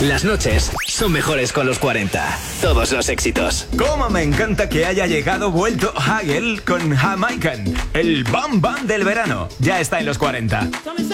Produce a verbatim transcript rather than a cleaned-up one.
Las noches son mejores con los cuarenta. Todos los éxitos. Cómo me encanta que haya llegado vuelto Hagel con Jamaican. El bam bam del verano. Ya está en los cuarenta.